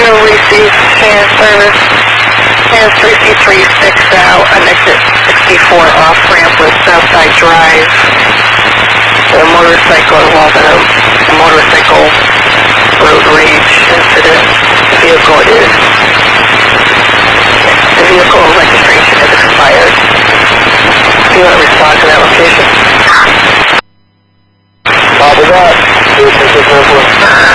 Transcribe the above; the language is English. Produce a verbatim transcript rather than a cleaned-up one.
receive scan service. Hands three C three six out on exit sixty-four off ramp with Southside Drive. The motorcycle involved in a, a motorcycle road rage incident. The vehicle is the vehicle registration is expired. Do you want to respond to that location? Copy that.